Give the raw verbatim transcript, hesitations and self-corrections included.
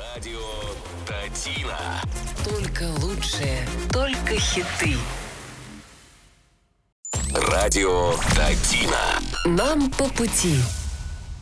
Радио Татина. Только лучшее, только хиты. Радио Татина. Нам по пути.